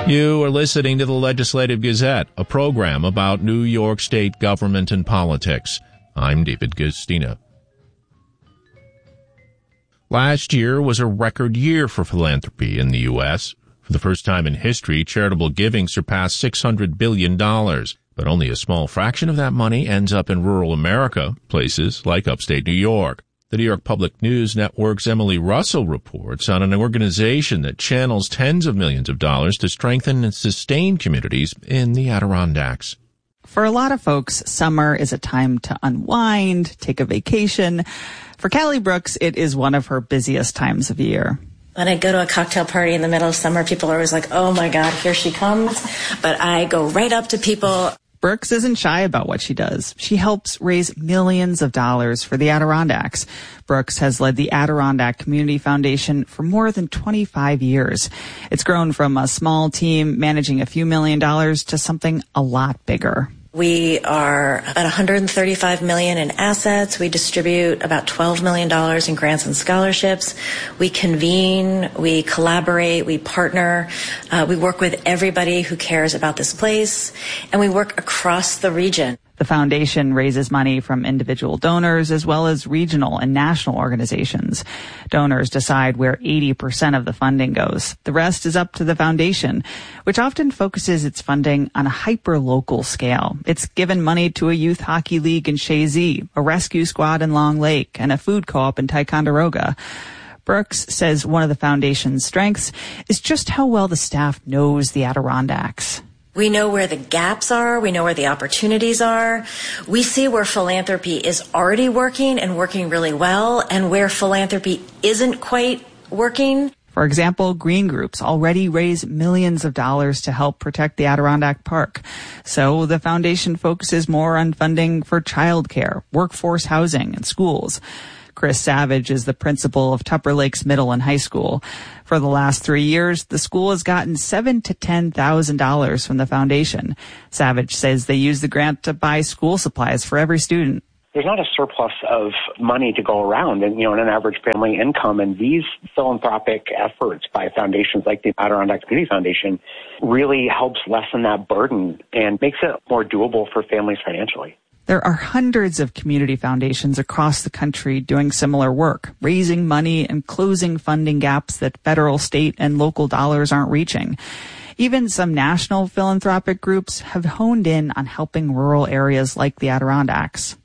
You are listening to the Legislative Gazette, a program about New York State government and politics. I'm David Guistina. Last year was a record year for philanthropy in the U.S. For the first time in history, charitable giving surpassed $600 billion. But only a small fraction of that money ends up in rural America, places like upstate New York. The New York Public News Network's Emily Russell reports on an organization that channels tens of millions of dollars to strengthen and sustain communities in the Adirondacks. For a lot of folks, summer is a time to unwind, take a vacation. For Callie Brooks, it is one of her busiest times of year. When I go to a cocktail party in the middle of summer, people are always like, oh my God, here she comes. But I go right up to people. Brooks isn't shy about what she does. She helps raise millions of dollars for the Adirondacks. Brooks has led the Adirondack Community Foundation for more than 25 years. It's grown from a small team managing a few $1 million to something a lot bigger. We are at $135 million in assets. We distribute about $12 million in grants and scholarships. We convene, we collaborate, we partner. We work with everybody who cares about this place, and we work across the region. The foundation raises money from individual donors as well as regional and national organizations. Donors decide where 80% of the funding goes. The rest is up to the foundation, which often focuses its funding on a hyper-local scale. It's given money to a youth hockey league in Shazy, a rescue squad in Long Lake, and a food co-op in Ticonderoga. Brooks says one of the foundation's strengths is just how well the staff knows the Adirondacks. We know where the gaps are. We know where the opportunities are. We see where philanthropy is already working and working really well, and where philanthropy isn't quite working. For example, green groups already raise millions of dollars to help protect the Adirondack Park. So the foundation focuses more on funding for childcare, workforce housing, and schools. Chris Savage is the principal of Tupper Lakes Middle and High School. For the last 3 years, the school has gotten $7,000 to $10,000 from the foundation. Savage says they use the grant to buy school supplies for every student. There's not a surplus of money to go around in an average family income. And these philanthropic efforts by foundations like the Adirondack Community Foundation really helps lessen that burden and makes it more doable for families financially. There are hundreds of community foundations across the country doing similar work, raising money and closing funding gaps that federal, state, and local dollars aren't reaching. Even some national philanthropic groups have honed in on helping rural areas like the Adirondacks.